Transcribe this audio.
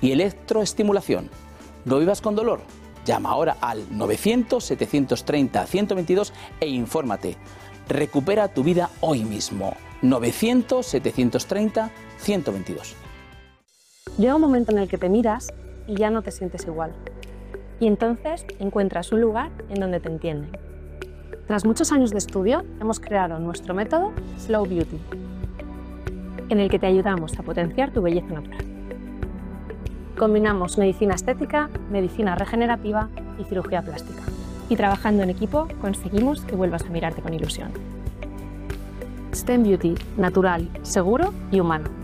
y electroestimulación. ¿No vivas con dolor? Llama ahora al 900-730-122 e infórmate. Recupera tu vida hoy mismo. 900-730-122. Llega un momento en el que te miras y ya no te sientes igual. Y entonces encuentras un lugar en donde te entienden. Tras muchos años de estudio, hemos creado nuestro método Slow Beauty, en el que te ayudamos a potenciar tu belleza natural. Combinamos medicina estética, medicina regenerativa y cirugía plástica. Y trabajando en equipo conseguimos que vuelvas a mirarte con ilusión. STEM Beauty, natural, seguro y humano.